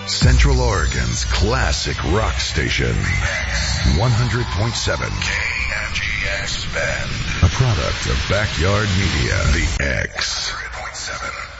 Central Oregon's classic rock station. 100.7 KFGX Bend. A product of Backyard Media. The X. 100.7.